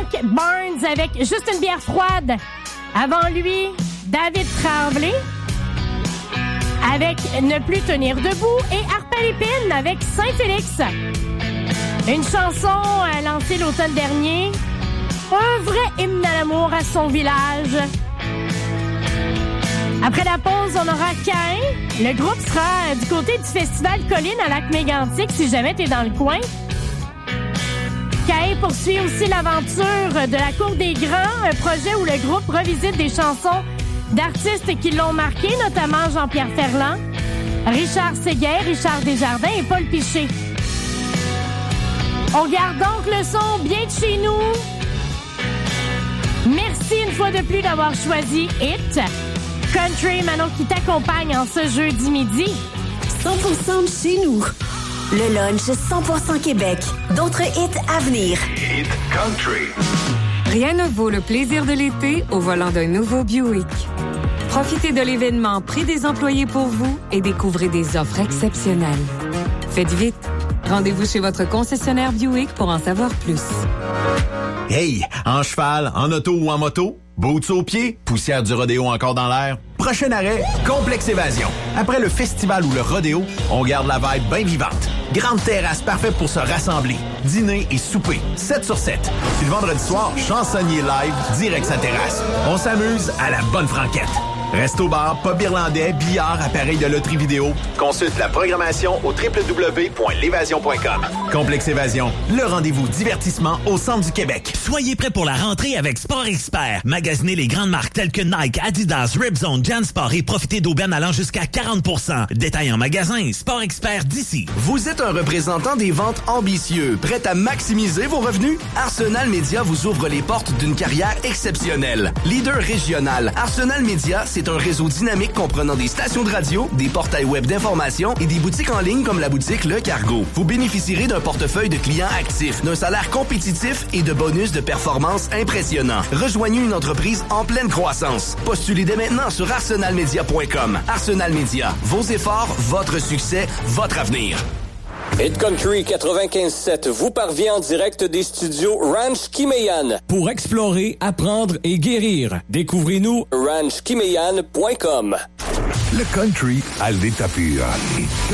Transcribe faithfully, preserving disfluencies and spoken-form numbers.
Frank Barnes avec Juste une bière froide. Avant lui, David Tremblay avec Ne plus tenir debout et Harper Lépine avec Saint-Félix. Une chanson euh, lancée l'automne dernier. Un vrai hymne à l'amour à son village. Après la pause, on aura Caïn. Le groupe sera euh, du côté du festival Colline à Lac-Mégantic si jamais t'es dans le coin. Caïn poursuit aussi l'aventure de la Cour des Grands, un projet où le groupe revisite des chansons d'artistes qui l'ont marqué, notamment Jean-Pierre Ferland, Richard Séguin, Richard Desjardins et Paul Piché. On garde donc le son bien de chez nous. Merci une fois de plus d'avoir choisi Hit. Country, Manon qui t'accompagne en ce jeudi midi. cent pour cent de chez nous. Le lunch cent pour cent Québec. D'autres hits à venir. Hit Country. Rien ne vaut le plaisir de l'été au volant d'un nouveau Buick. Profitez de l'événement Prix des employés pour vous et découvrez des offres exceptionnelles. Faites vite. Rendez-vous chez votre concessionnaire Buick pour en savoir plus. Hey, en cheval, en auto ou en moto, boots aux pieds, poussière du rodéo encore dans l'air. Prochain arrêt, Complexe Évasion. Après le festival ou le rodéo, on garde la vibe bien vivante. Grande terrasse parfaite pour se rassembler. Dîner et souper, sept sur sept. Puis le vendredi soir, chansonnier live, direct sa terrasse. On s'amuse à la bonne franquette. Resto-bar, pub irlandais, billard, appareil de loterie vidéo. Consulte la programmation au w w w point l'évasion point com. Complexe Évasion, le rendez-vous divertissement au centre du Québec. Soyez prêts pour la rentrée avec Sport Expert. Magasinez les grandes marques telles que Nike, Adidas, Ripzone, Jansport et profitez d'aubaines allant jusqu'à quarante pour cent. Détail en magasin, Sport Expert d'ici. Vous êtes un représentant des ventes ambitieux, prêt à maximiser vos revenus? Arsenal Media vous ouvre les portes d'une carrière exceptionnelle. Leader régional, Arsenal Media, c'est un réseau dynamique comprenant des stations de radio, des portails web d'information et des boutiques en ligne comme la boutique Le Cargo. Vous bénéficierez d'un portefeuille de clients actifs, d'un salaire compétitif et de bonus de performance impressionnants. Rejoignez une entreprise en pleine croissance. Postulez dès maintenant sur arsenal media point com. Arsenal Media, vos efforts, votre succès, votre avenir. Hit Country quatre-vingt-quinze sept vous parvient en direct des studios Ranch Kimeyan. Pour explorer, apprendre et guérir, découvrez-nous ranch kimeyan point com. Le country à l'état pur. Hit